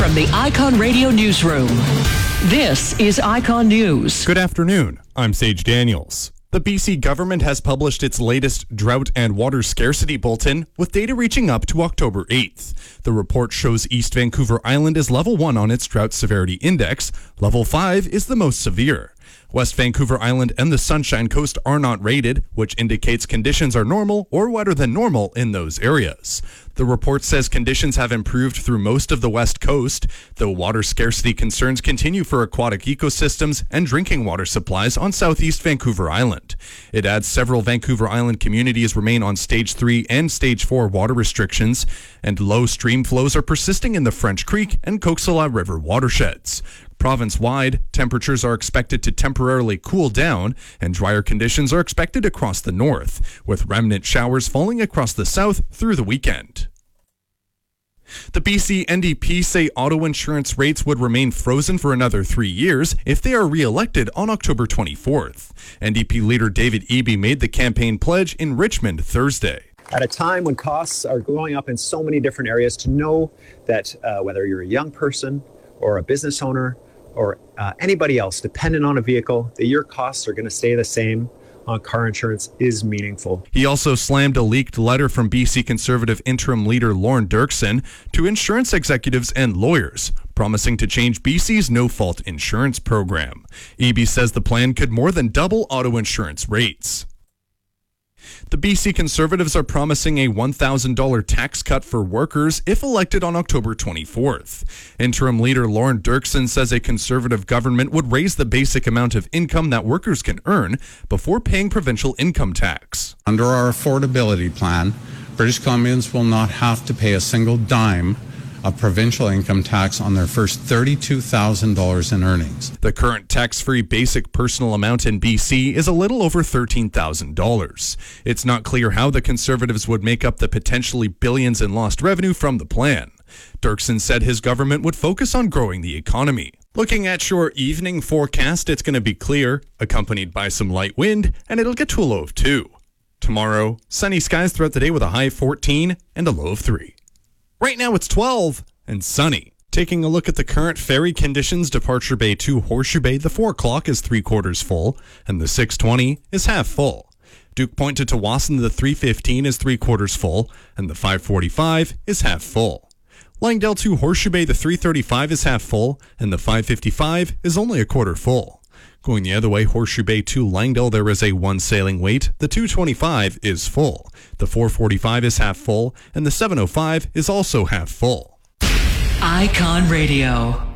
from the Icon Radio Newsroom. This is Icon News. Good afternoon. I'm Sage Daniels. The BC government has published its latest drought and water scarcity bulletin with data reaching up to October 8th. The report shows East Vancouver Island is level 1 on its drought severity index. Level 5 is the most severe. West Vancouver Island and the Sunshine Coast are not rated, which indicates conditions are normal or wetter than normal in those areas. The report says conditions have improved through most of the West Coast, though water scarcity concerns continue for aquatic ecosystems and drinking water supplies on Southeast Vancouver Island. It adds several Vancouver Island communities remain on Stage 3 and Stage 4 water restrictions, and low stream flows are persisting in the French Creek and Coxsala River watersheds. Province-wide, temperatures are expected to temporarily cool down, and drier conditions are expected across the north, with remnant showers falling across the south through the weekend. The BC NDP say auto insurance rates would remain frozen for another 3 years if they are re-elected on October 24th. NDP leader David Eby made the campaign pledge in Richmond Thursday. At a time when costs are going up in so many different areas, to know that whether you're a young person or a business owner or anybody else dependent on a vehicle, that your costs are going to stay the same on car insurance is meaningful. He also slammed a leaked letter from BC Conservative interim leader Lorne Dirksen to insurance executives and lawyers, promising to change BC's no-fault insurance program. Eby says the plan could more than double auto insurance rates. The BC Conservatives are promising a $1,000 tax cut for workers if elected on October 24th. Interim leader Lorne Dirksen says a Conservative government would raise the basic amount of income that workers can earn before paying provincial income tax. Under our affordability plan, British Columbians will not have to pay a single dime of provincial income tax on their first $32,000 in earnings. The current tax-free basic personal amount in BC is a little over $13,000. It's not clear how the Conservatives would make up the potentially billions in lost revenue from the plan. Dirksen said his government would focus on growing the economy. Looking at your evening forecast, it's going to be clear, accompanied by some light wind, and it'll get to a low of 2. Tomorrow, sunny skies throughout the day with a high of 14 and a low of 3. Right now it's 12 and sunny. Taking a look at the current ferry conditions, Departure Bay to Horseshoe Bay, the 4 o'clock is 3/4 full and the 6:20 is half full. Duke Point to Tsawwassen, the 3:15 is 3/4 full and the 5:45 is half full. Langdale to Horseshoe Bay, the 3:35 is half full and the 5:55 is only a quarter full. Going the other way, Horseshoe Bay to Langdale, there is a 1 sailing wait. The 2:25 is full. The 4:45 is half full, and the 7:05 is also half full. Icon Radio.